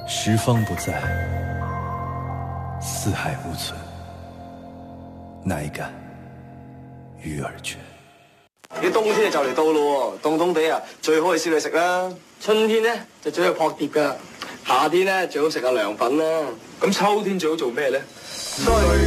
十方不在，四海无存，乃敢與爾絕。 啲冬天就嚟到咯，凍凍地啊，最好係燒嘢食啦。春天咧就最好撲碟噶，夏天咧最好食下涼粉啦。 咁秋天最好做咩咧？